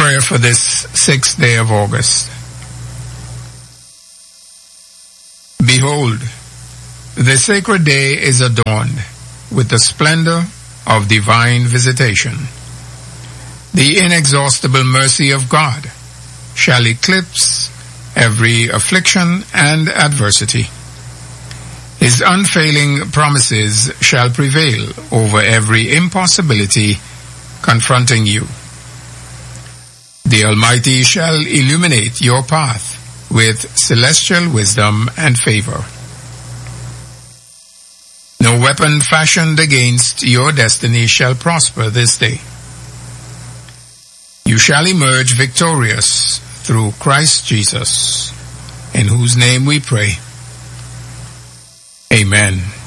Prayer for this 6th day of August. Behold, the sacred day is adorned with the splendor of divine visitation. The inexhaustible mercy of God shall eclipse every affliction and adversity. His unfailing promises shall prevail over every impossibility confronting you. The Almighty shall illuminate your path with celestial wisdom and favor. No weapon fashioned against your destiny shall prosper this day. You shall emerge victorious through Christ Jesus, in whose name we pray. Amen.